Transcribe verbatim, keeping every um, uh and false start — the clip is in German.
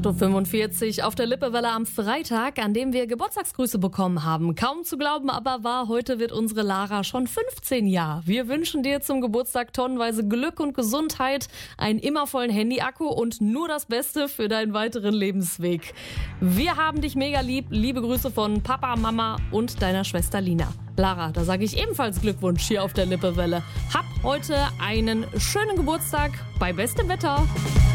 acht Uhr fünfundvierzig auf der Lippewelle am Freitag, an dem wir Geburtstagsgrüße bekommen haben. Kaum zu glauben, aber wahr, heute wird unsere Lara schon fünfzehn Jahre. Wir wünschen dir zum Geburtstag tonnenweise Glück und Gesundheit, einen immer vollen Handy-Akku und nur das Beste für deinen weiteren Lebensweg. Wir haben dich mega lieb. Liebe Grüße von Papa, Mama und deiner Schwester Lina. Lara, da sage ich ebenfalls Glückwunsch hier auf der Lippewelle. Hab heute einen schönen Geburtstag bei bestem Wetter.